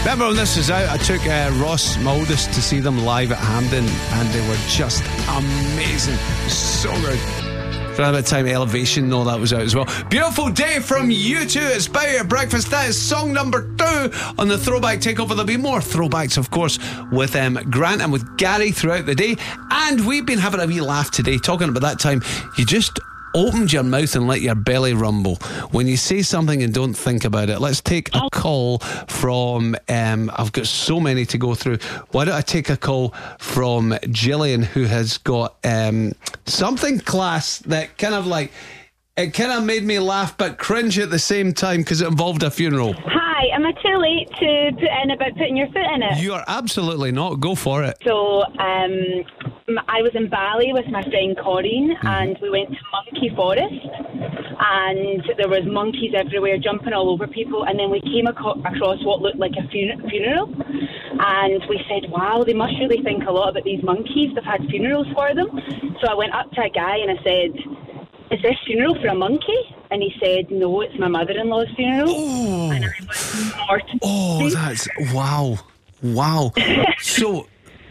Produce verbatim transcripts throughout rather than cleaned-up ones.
Remember when this was out, I took uh, Ross, my oldest, to see them live at Hampden, and they were just amazing. So good. Around that time, Elevation and all that was out as well. Beautiful Day from U two. It's Buy Your Breakfast. That is song number two on the Throwback Takeover. There'll be more throwbacks, of course, with um, Grant and with Gary throughout the day. And we've been having a wee laugh today, talking about that time you just opened your mouth and let your belly rumble when you say something and don't think about it. Let's take a call from um, I've got so many to go through. Why don't I take a call from Gillian, who has got um, something class that kind of like, it kind of made me laugh but cringe at the same time because it involved a funeral. Hi, am I too late to put in about putting your foot in it? You are absolutely not. Go for it. So um, I was in Bali with my friend Corinne, mm-hmm. and we went to Monkey Forest, and there was monkeys everywhere jumping all over people, and then we came ac- across what looked like a fun- funeral, and we said, wow, they must really think a lot about these monkeys. They've had funerals for them. So I went up to a guy and I said, is this funeral for a monkey? And he said, no, it's my mother-in-law's funeral. Oh, and I was mortified. Oh, that's, wow. Wow. So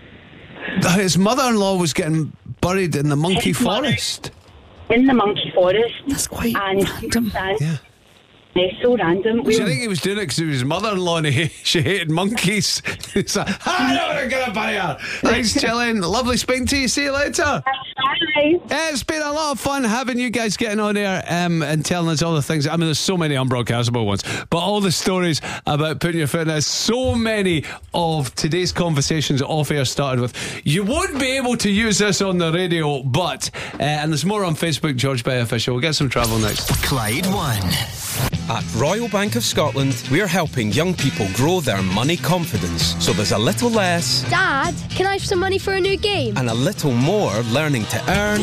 his mother-in-law was getting buried in the monkey his forest? In the monkey forest. That's quite and random. Yeah. It's so random. Do you think he was doing it because he was his mother-in-law and he, she hated monkeys? It's like, I know we're going to bury her. Thanks, Gillian. Lovely speaking to you. See you later. Bye. It's been a lot of fun having you guys getting on there um, and telling us all the things. I mean, there's so many unbroadcastable ones, but all the stories about putting your foot in it. So many of today's conversations off air started with, you would be able to use this on the radio, but, uh, and there's more on Facebook, George Bay Official. We'll get some travel next. Clyde One. At Royal Bank of Scotland, we're helping young people grow their money confidence, so there's a little less Dad, can I have some money for a new game? and a little more learning to earn,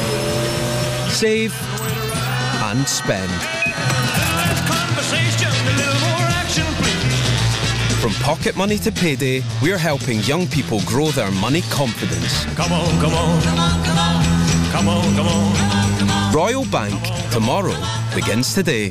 save and spend. From pocket money to payday, we're helping young people grow their money confidence. Come on, come on, come on, come on, come on, come on, come on. Royal Bank, tomorrow begins today.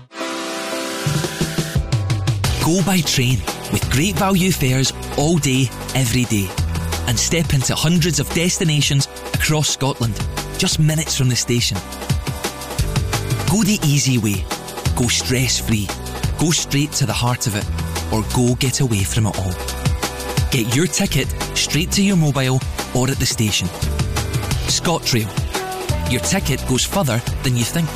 Go by train with great value fares all day, every day. And step into hundreds of destinations across Scotland, just minutes from the station. Go the easy way. Go stress-free. Go straight to the heart of it. Or go get away from it all. Get your ticket straight to your mobile or at the station. ScotRail. Your ticket goes further than you think.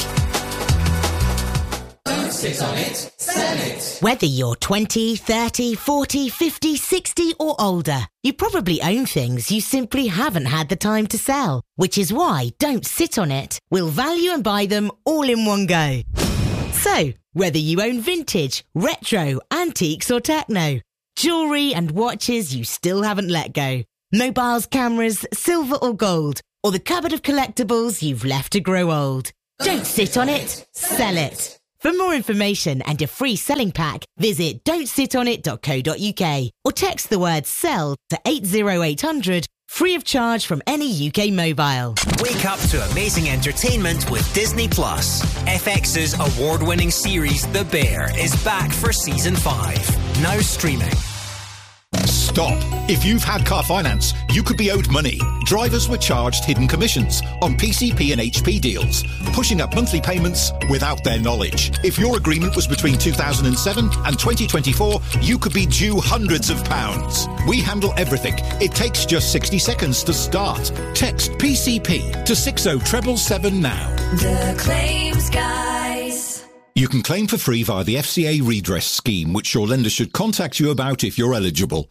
Don't sit on it, sell it. Whether you're twenty, thirty, forty, fifty, sixty or older, you probably own things you simply haven't had the time to sell. Which is why Don't Sit On It will value and buy them all in one go. So, whether you own vintage, retro, antiques or techno, jewellery and watches you still haven't let go, mobiles, cameras, silver or gold, or the cupboard of collectibles you've left to grow old. Don't sit on it, sell it. For more information and a free selling pack, visit don't sit on it dot co dot uk or text the word SELL to eight oh eight hundred, free of charge from any U K mobile. Wake up to amazing entertainment with Disney Plus. F X's award-winning series The Bear is back for season five. Now streaming. Stop. If you've had car finance, you could be owed money. Drivers were charged hidden commissions on P C P and H P deals, pushing up monthly payments without their knowledge. If your agreement was between two thousand seven and twenty twenty-four, you could be due hundreds of pounds. We handle everything. It takes just sixty seconds to start. Text P C P to six oh seven seven now. The Claims Guys. You can claim for free via the F C A redress scheme, which your lender should contact you about if you're eligible.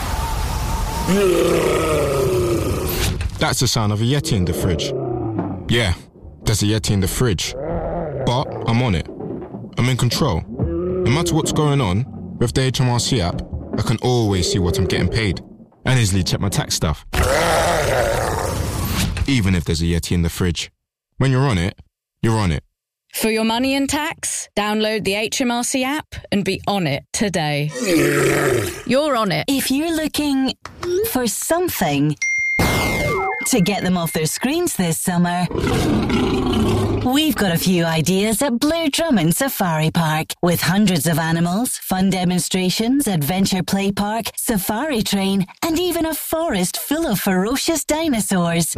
That's the sound of a Yeti in the fridge. Yeah, there's a Yeti in the fridge. But I'm on it. I'm in control. No matter what's going on, with the H M R C app, I can always see what I'm getting paid and easily check my tax stuff. Even if there's a Yeti in the fridge. When you're on it, you're on it. For your money and tax, download the H M R C app and be on it today. You're on it. If you're looking for something to get them off their screens this summer, We've got a few ideas at Blair Drummond Safari Park with hundreds of animals, fun demonstrations, adventure play park, safari train, and even a forest full of ferocious dinosaurs.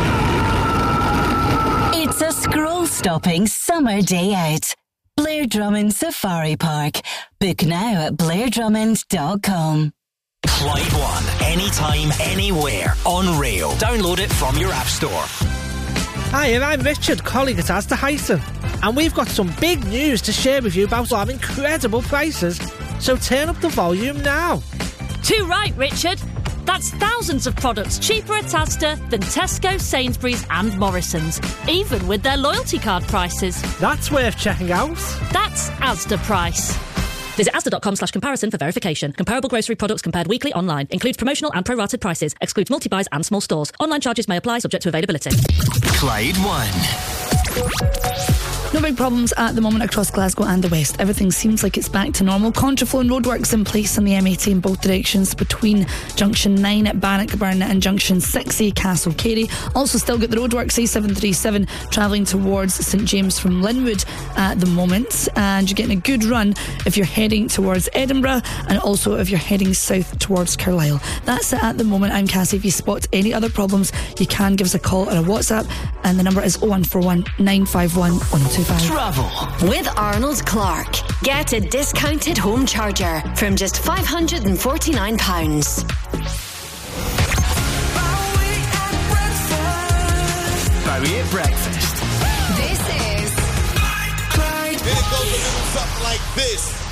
It's a scroll-stopping summer day out. Blair Drummond Safari Park. Book now at blair drummond dot com. Clyde One, anytime, anywhere, on rail. Download it from your app store. Hi, and I'm Richard, colleague at Asda Hyson, and we've got some big news to share with you about our incredible prices, so turn up the volume now. Too right, Richard. That's thousands of products cheaper at Asda than Tesco, Sainsbury's and Morrison's, even with their loyalty card prices. That's worth checking out. That's Asda price. Visit asda.com slash comparison for verification. Comparable grocery products compared weekly online. Includes promotional and prorated prices. Excludes multi-buys and small stores. Online charges may apply subject to availability. Clyde One. No big problems at the moment across Glasgow and the West. Everything seems like it's back to normal. Contraflow roadworks in place on the M eighty in both directions between Junction nine at Bannockburn and Junction six A Castle Carey. Also still got the roadworks A seven thirty-seven travelling towards St James from Linwood at the moment, and you're getting a good run if you're heading towards Edinburgh and also if you're heading south towards Carlisle. That's it at the moment. I'm Cassie. If you spot any other problems, you can give us a call or a WhatsApp, and the number is oh one four one, nine five one, one two five. Travel with Arnold Clark. Get a discounted home charger from just five hundred forty-nine pounds. Bowie at breakfast. This is Clyde. And it goes a little something like this.